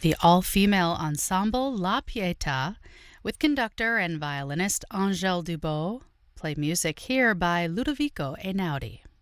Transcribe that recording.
The all-female ensemble La Pietà, with conductor and violinist Angèle Dubos, play music here by Ludovico Einaudi.